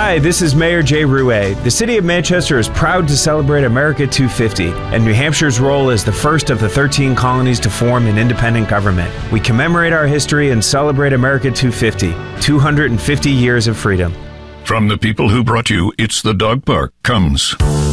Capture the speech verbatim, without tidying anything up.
Hi, this is Mayor Jay Rouet. The City of Manchester is proud to celebrate America two fifty and New Hampshire's role as the first of the thirteen colonies to form an independent government. We commemorate our history and celebrate America two fifty, two hundred fifty years of freedom. From the people who brought you It's the Dog Park comes